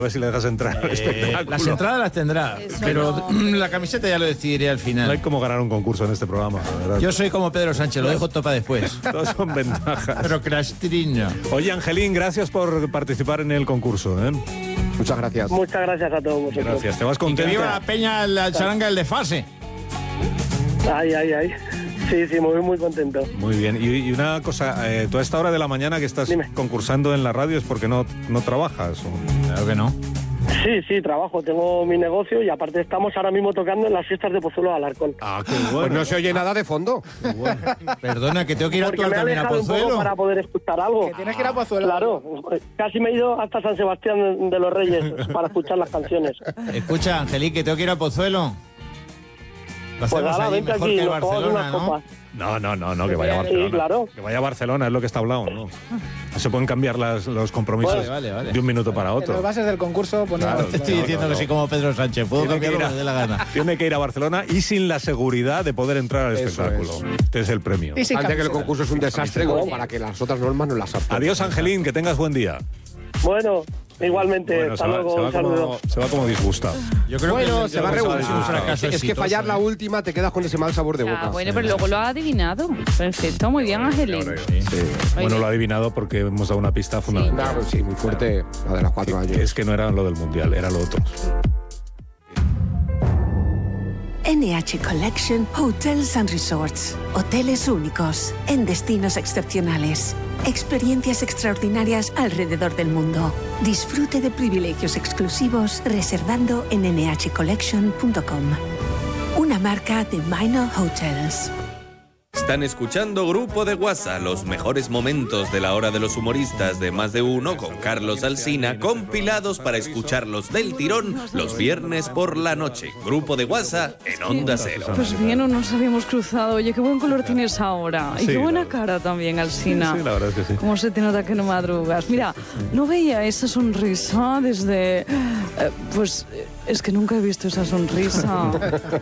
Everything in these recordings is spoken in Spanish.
A ver si le dejas entrar al espectáculo. Las entradas las tendrá, Eso pero no. la camiseta ya lo decidiré al No final. hay como ganar un concurso en este programa, la verdad. Yo soy como Pedro Sánchez, lo dejo todo para después. Todas son ventajas. Procrastino. Oye, Angelín, gracias por participar en el concurso, ¿eh? Muchas gracias. Muchas gracias a todos vosotros. Gracias. ¿Te vas Que contento? viva la peña, la charanga, el desfase. Ay. Sí, muy contento. Muy bien. Y una cosa, tú a esta hora de la mañana que estás Dime. concursando en la radio es porque no trabajas. Claro que no. Sí, trabajo, tengo mi negocio y aparte estamos ahora mismo tocando en las fiestas de Pozuelo de Alarcón. Ah, qué Pues bueno. no se oye nada de fondo. Perdona, que tengo que ir a Porque tu me he también a alejado un poco Pozuelo. para poder escuchar algo. Que tienes que ir a Pozuelo. Claro, casi me he ido hasta San Sebastián de los Reyes para escuchar las canciones. Escucha, Angelín, que tengo que ir a Pozuelo. Lo Pues hacemos nada, allí vente mejor aquí, que el nos tomamos Barcelona, unas ¿no? copas. No, que vaya a Barcelona. Sí, claro. Que vaya a Barcelona, es lo que está hablado, ¿no? No se pueden cambiar los compromisos Vale. de un minuto para En las otro. bases del concurso ponemos... Claro, Te estoy diciendo que soy como Pedro Sánchez, puedo Tiene que cambiar lo ir a- que me dé la gana. Tiene que ir a Barcelona y sin la seguridad de poder entrar al Eso espectáculo. es. Este es el premio. Y sin Antes que el camiseta. concurso es un desastre como para que las otras normas no las apliquen. Adiós, Angelín, que tengas buen día. Bueno, igualmente, Bueno, hasta luego, un saludo. se va como disgustado. Yo creo Bueno, que se va a es regular. un fracaso Es que exitoso, fallar la ¿eh? última te quedas con ese mal sabor de boca. Bueno, pero luego lo ha adivinado. Perfecto, muy bien, Angelín. Bueno, lo ha adivinado porque hemos dado una pista fundamental. Claro, sí, muy fuerte la de los 4 años. Es que no era lo del Mundial, era lo otro. NH Collection Hotels and Resorts. Hoteles únicos, en destinos excepcionales. Experiencias extraordinarias alrededor del mundo. Disfrute de privilegios exclusivos reservando en nhcollection.com. Una marca de Minor Hotels. Están escuchando Grupo de WhatsApp, los mejores momentos de la hora de los humoristas de Más de Uno con Carlos Alsina, compilados para escucharlos del tirón los viernes por la noche. Grupo de WhatsApp en Onda Cero. Pues bien, no nos habíamos cruzado. Oye, qué buen color tienes ahora. Y Sí, qué buena la- cara también, Alsina. Sí, la verdad es que sí. Cómo se te nota que no madrugas. Mira, no veía esa sonrisa desde... es que nunca he visto esa sonrisa.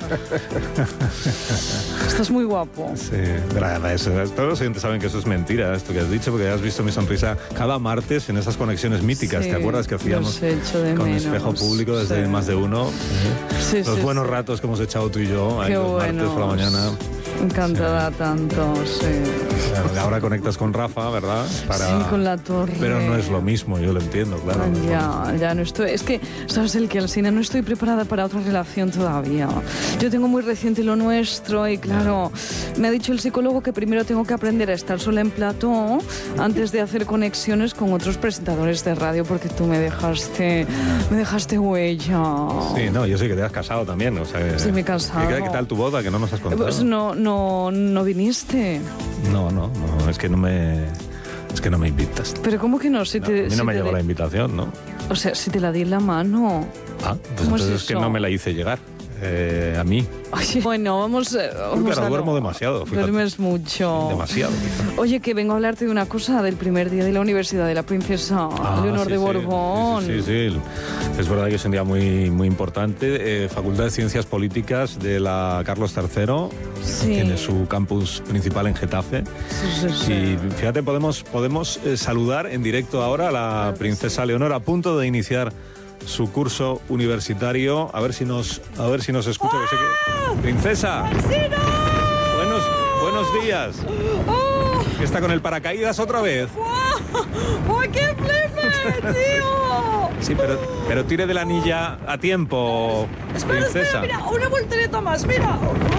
Estás muy guapo. Sí, verdad, todos los oyentes saben que eso es mentira, esto que has dicho, porque has visto mi sonrisa cada martes en esas conexiones míticas. Sí, ¿Te acuerdas que hacíamos los echo de con menos, espejo público desde sí. Más de Uno? Sí, Los sí, buenos sí. ratos que hemos echado tú y yo, ahí Qué los martes por la buenos. mañana. Encantada tanto, sí. Claro, ahora conectas con Rafa, ¿verdad? Sí, con la torre. Pero no es lo mismo, yo lo entiendo, claro. no es lo mismo. Ya no estoy. Es que, ¿sabes el que, Alsina? No estoy preparada para otra relación todavía. Yo tengo muy reciente lo nuestro y, claro, me ha dicho el psicólogo que primero tengo que aprender a estar sola en plató antes de hacer conexiones con otros presentadores de radio, porque tú me dejaste huella. Sí, no, yo sé que te has casado también, o sea... Sí, me he casado. ¿Qué tal tu boda? Que no nos has contado. Pues no viniste. No, es que no me invitas. Pero ¿cómo que no? Si No, te, a mí si no me te llegó de- la invitación, ¿no? O sea, si te la di en la mano. Ah, pues ¿Cómo es entonces es que eso? no me la hice llegar. A mí. Oye, bueno, vamos Claro, a... duermo demasiado, fíjate. Duermes mucho. Demasiado, quizá. Oye, que vengo a hablarte de una cosa del primer día de la Universidad de la Princesa Leonor sí, de sí. Borbón. Sí. Es verdad que es un día muy, muy importante. Facultad de Ciencias Políticas de la Carlos III. Sí. Tiene su campus principal en Getafe. Sí. Y fíjate, podemos saludar en directo ahora a la princesa Leonor a punto de iniciar su curso universitario. A ver si nos escucha. Que sé que... ¡Princesa! Buenos días. ¿Qué está con el paracaídas otra vez? ¡Ay, qué flipe, tío! Sí, pero tire de la anilla a tiempo, princesa. Mira, una voltereta más, mira.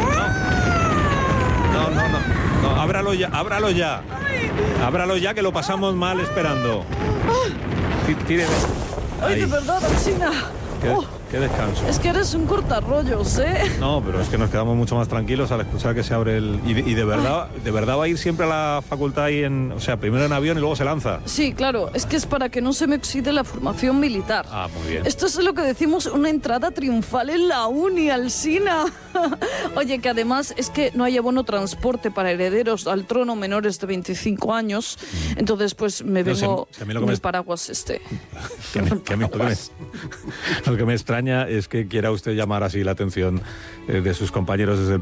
No, ábralo ya. Ábralo ya, que lo pasamos mal esperando. Tire de... Ay, de Ahí. verdad, Alsina. Qué descanso. Es que eres un cortarrollos, ¿eh? No, pero es que nos quedamos mucho más tranquilos al escuchar que se abre el... Y de verdad va a ir siempre a la facultad ahí o sea, primero en avión y luego se lanza. Sí, claro, es que es para que no se me oxide la formación militar. Ah, muy bien. Esto es lo que decimos una entrada triunfal en la uni, Alsina. Oye, que además es que no hay abono transporte para herederos al trono menores de 25 años. Entonces, pues me No sé, vengo si a mí lo que con me el paraguas este. Que a mí lo que me extraña es que quiera usted llamar así la atención de sus compañeros desde el